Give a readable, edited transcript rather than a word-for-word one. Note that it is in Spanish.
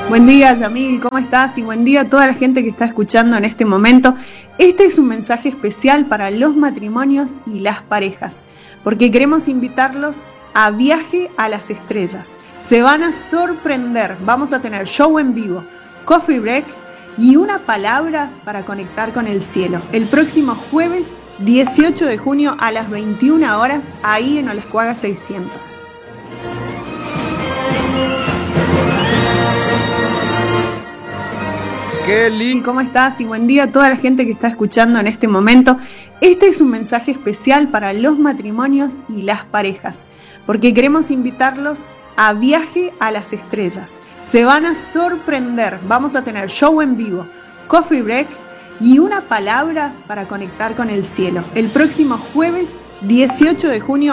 Buen día, Yamil, ¿cómo estás? Y buen día a toda la gente que está escuchando en este momento. Este es un mensaje especial para los matrimonios y las parejas, porque queremos invitarlos a Viaje a las Estrellas. Se van a sorprender, vamos a tener show en vivo, coffee break y una palabra para conectar con el cielo. El próximo jueves 18 de junio a las 21 horas, ahí en Olescuaga 600. Qué lindo. ¿Cómo estás? Y buen día a toda la gente que está escuchando en este momento. Este es un mensaje especial para los matrimonios y las parejas, porque queremos invitarlos a Viaje a las Estrellas. Se van a sorprender, vamos a tener show en vivo, coffee break y una palabra para conectar con el cielo. El próximo jueves 18 de junio